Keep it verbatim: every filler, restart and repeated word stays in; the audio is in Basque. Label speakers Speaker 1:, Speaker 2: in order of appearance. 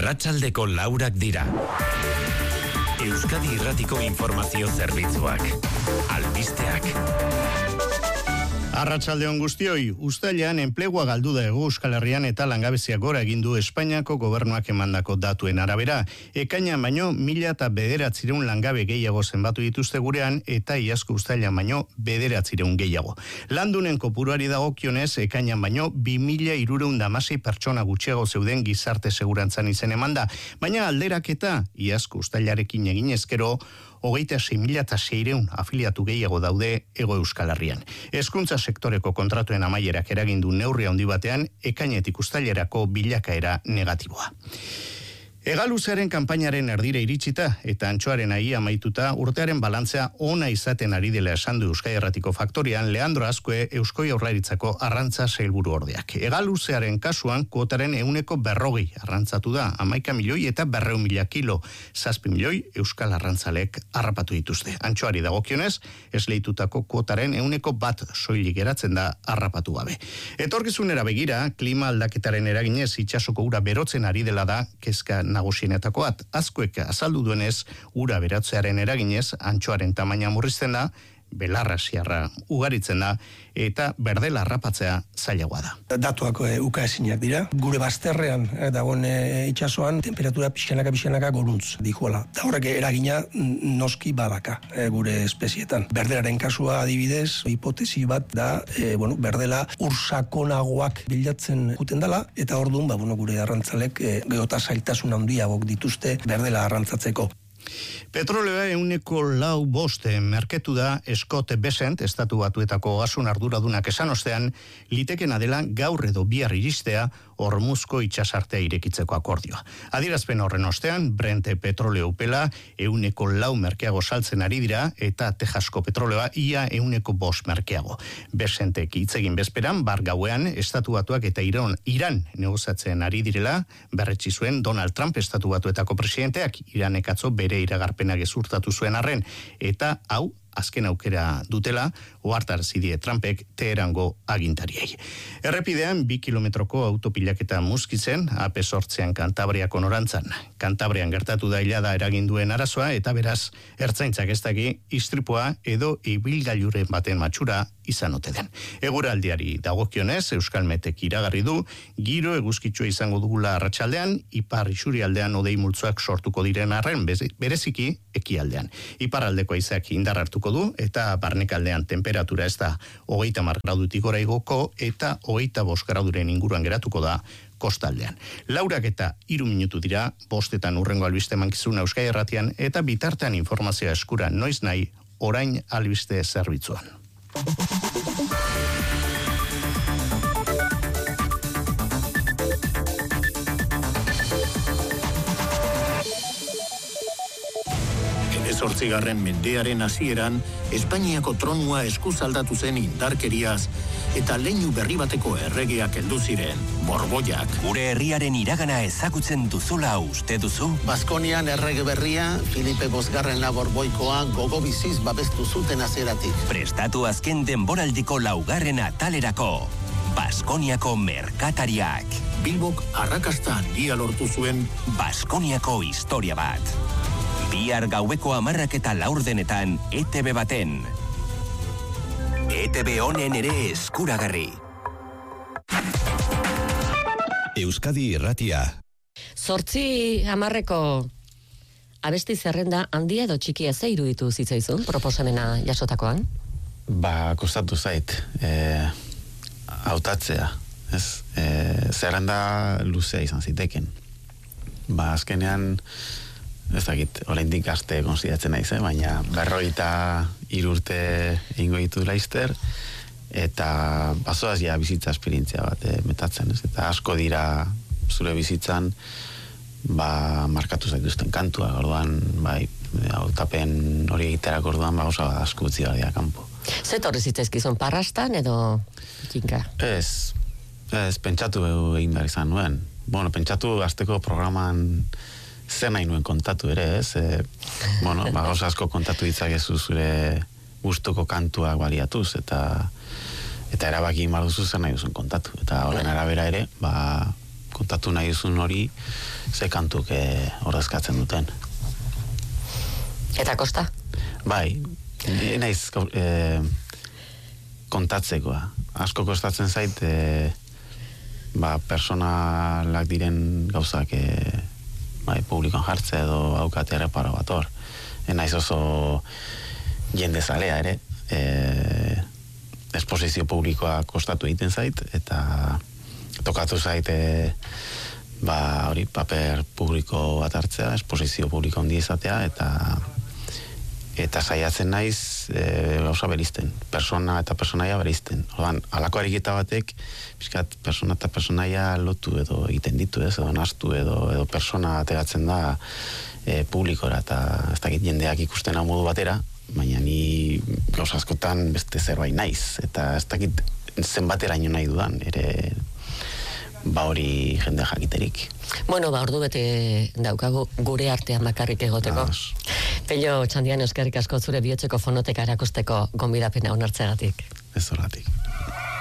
Speaker 1: Arratsaldeko laurak dira. Euskadi Irratiko Informazio Zerbitzuak. Albisteak.
Speaker 2: Arratsaldeon guztioi, uztailean enplegua galdu da ego Euskal Herrian eta langabezia gora egin du Espainiako gobernuak emandako datuen arabera. Ekainan baino mila eta bederatzireun langabe gehiago zenbatu dituzte gurean eta iazko uztailean baino bederatzireun gehiago. Landunen kopuruari dagokionez, ekainan baino bi mila hirureun eta hamasei pertsona gutxiago zeuden gizarte segurantzan izen emanda, baina alderaketa iazko uztailarekin egin ezkero hogeita sei mila eta seireun afiliatu gehiago daude ego Euskal Herrian. Hezkuntza sektoreko kontratuen amaierak eragindu neurri handi batean, ekainetik uztailerako bilakaera negatiboa. Egaluzaren kanpainaren erdire iritsita eta antxoaren ahi amaituta urtearen balantzea ona izaten ari dela esan du Euskadi Irratiko Faktorian Leandro Azkue Eusko Jaurlaritzako arrantza sailburu ordeak. Egaluzearen kasuan kuotaren ehuneko berrogei arrantzatu da, hamaika milioi eta berreun mila kilo, zazpi milioi Euskal arrantzalek harrapatu dituzte. Antxoari dagokionez, esleitutako kuotaren ehuneko bat soilik geratzen da harrapatu gabe. Etorkizunera begira, klima aldaketaren eraginez itsasoko ura berotzen ari dela da kezka nagusienetako bat. Azkuek azaldu duenez, ura beratzearen eraginez, antxoaren tamaina murrizten da, belarra siarra ugaritzen da, eta berdela harrapatzea zailagoa da.
Speaker 3: Datuak e, uka ezinak dira. Gure bazterrean e, dagoen e, itsasoan temperatura pixkanaka pixkanaka goruntz dijuela. Da horrek eragina noski badaka e, gure espezietan. Berdelaren kasua adibidez, hipotesi bat da, e, bueno, berdela ursakonagoak bilatzen juten dela, eta orduan, ba, bueno, gure arrantzalek e, geota zailtasun handiagok dituzte berdela arrantzatzeko.
Speaker 2: Petroleoa ehuneko lau boste merketu da Scott Bessent, estatu batuetako gasun arduradunak esan ostean, litekena dela gaur edo bihar iristea Hormuzko itsasartea irekitzeko akordioa. Adierazpen horren ostean, Brent petroleo upela ehuneko lau merkeago saltzen ari dira eta Texasko petroleoa ia ehuneko bost merkeago. Bessentek hitz egin bezperan, bar gauean, estatu batuak eta Iran, Iran negoziatzen ari direla, berretsi zuen Donald Trump estatu batuetako presidenteak Iranek atzo bere iragarpena gezurtatu zuen arren, eta hau azken aukera dutela, ohartarazi die Trumpek Teherango agintariei. Errepidean, bi kilometroko autopilaketa muskitzen, A P zortzian Kantabriako norantzan. Kantabrian gertatu da ilada eraginduen arazoa, eta beraz, ertzaintzak ez daki, istripua edo ibilgailuren baten matxura izan ote den. Eguraldiari dagokionez, Euskalmetek iragarri du, giro eguzkitsua izango dugula arratsaldean, ipar isurialdean hodei multzoak sortuko diren arren, bereziki ekialdean. Iparraldeko haizeak indar hartuko du, eta barnekaldean temperatura ez da hogeita hamar gradutik gora igoko, eta hogeita bost graduren inguruan geratuko da kostaldean. Laurak eta hiru minutu dira, bostetan urrengo albiste mankizuna Euskadi Irratian, eta bitartean informazioa eskura noiz nahi orain albiste zerbitzuan.
Speaker 4: Zortzigarren mendearen hasieran, Espainiako tronua eskuz aldatu zen indarkeriaz, eta leinu berri bateko erregeak heldu ziren, Borboiak.
Speaker 1: Gure herriaren iragana ezagutzen duzula uste duzu?
Speaker 5: Baskonian errege berria, Filipe Bosgarrena Borboikoa gogo biziz babestu zuten azeratik.
Speaker 1: Prestatu azken denboraldiko laugarren atalerako. Baskoniako merkatariak.
Speaker 4: Bilbok arrakasta handia lortu zuen
Speaker 1: Baskoniako historia bat. Bihar gaueko hamarrak eta laurdenetan E T B baten. E T B honen ere eskuragarri. Euskadi Irratia.
Speaker 6: Zortzi hamarreko abesti zerrenda handia edo txikia ze iruditu zitzaizun proposamena jasotakoan?
Speaker 7: Ba, kostatu zait, e, hautatzea, ez? E, zerrenda luzea izan ziteken. Ba, azkenean, ez dakit, oraindik gazte konsideratzen naiz, eh? Baina berrogeita hiru urte egingo ditu laizter, eta bazoaz ja bizitza esperientzia bat eh, metatzen, ez? Eta asko dira zure bizitzan, ba, markatu zaituzten kantua, orduan, bai, hautapen hori egiterak orduan, ba, oso asko utzi gara kanpo.
Speaker 6: Zetorri zitzaizkizun, parrastan edo kinka?
Speaker 7: Ez, ez, pentsatu egin behar izan nuen. Bueno, pentsatu azteko programan zer nahi nuen kontatu ere, ez? E, bueno, ba, gauza asko kontatu ditzakezu zure gustuko kantuak baliatuz, eta eta erabaki maduzu zer nahi duzun kontatu. Eta horren arabera ere, ba, kontatu nahi duzun hori, ze kantuk eh, ordezkatzen duten.
Speaker 6: Eta kosta?
Speaker 7: Bai, e, naiz e, kontatzekoa. Asko kostatzen zait, e, ba, personalak diren gauzak e, bai, publikoan jartze edo aukate erreparo bat hor. E, naiz oso jendezalea ere, e, esposizio publikoa kostatu egiten zait, eta tokatu zait, e, ba, hori, paper publiko bat hartzea, esposizio publiko handi izatea, eta eta saiatzen naiz e, gauza berizten, persona eta personaia berizten. Orduan, halako ariketa batek, pixkat, persona eta personaia lotu edo egiten ditu ez, edo nastu edo, edo persona ateratzen da e, publikora, eta ez dakit jendeak ikusten hau modu batera, baina ni gauza askotan beste zerbait naiz, eta ez dakit zenbateraino nahi dudan, ere ba hori jende jakiterik.
Speaker 6: Bueno, ba ordu bete daukagu gure artean bakarrik egoteko. Pello Txandian eskerrik asko zure bihotzeko fonoteka erakusteko gonbidapena onartzeagatik.
Speaker 7: Ez horregatik.